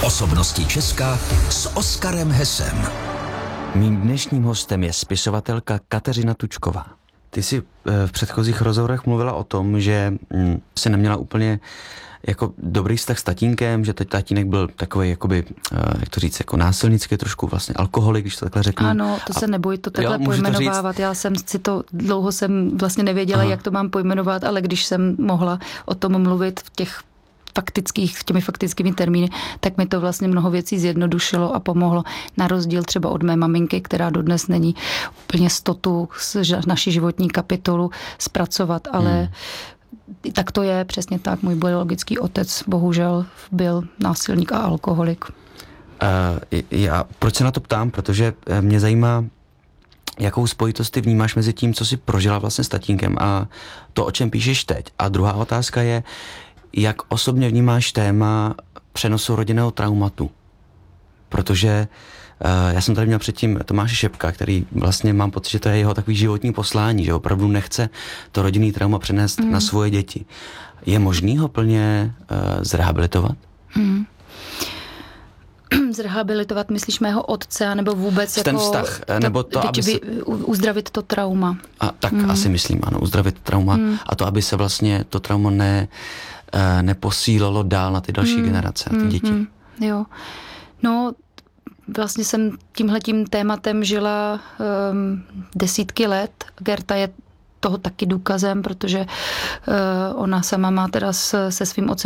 Osobnosti Česka s Oskarem Hesem. Mým dnešním hostem je spisovatelka Kateřina Tučková. Ty jsi v předchozích rozhovorech mluvila o tom, že jsi neměla úplně jako dobrý vztah s tatínkem, že teď tatínek byl takový, jakoby, jak to říct, jako násilnický, trošku vlastně alkoholik, když to takhle řeknu. Ano, to se neboj to takhle pojmenovávat. Já jsem si to, dlouho jsem vlastně nevěděla, jak to mám pojmenovat, ale když jsem mohla o tom mluvit těmi faktickými termíny, tak mi to vlastně mnoho věcí zjednodušilo a pomohlo. Na rozdíl třeba od mé maminky, která dodnes není úplně stotu naší životní kapitolu zpracovat, ale tak to je přesně tak. Můj biologický otec bohužel byl násilník a alkoholik. Proč se na to ptám? Protože mě zajímá, jakou spojitost ty vnímáš mezi tím, co jsi prožila vlastně s tatínkem a to, o čem píšeš teď. A druhá otázka je, jak osobně vnímáš téma přenosu rodinného traumatu? Protože já jsem tady měl předtím Tomáše Šepka, který vlastně mám pocit, že to je jeho takový životní poslání, že opravdu nechce to rodinný trauma přenést na svoje děti. Je možný ho plně zrehabilitovat? Zrehabilitovat, myslíš mého otce, nebo vůbec ten jako vztah, nebo to, aby se uzdravit to trauma. A tak asi myslím, ano, uzdravit trauma a to, aby se vlastně to trauma neposílilo dál na ty další generace, na ty děti. Jo. No, vlastně jsem tímhletím tématem žila desítky let. Gerta je toho taky důkazem, protože ona sama má teda se svým otcem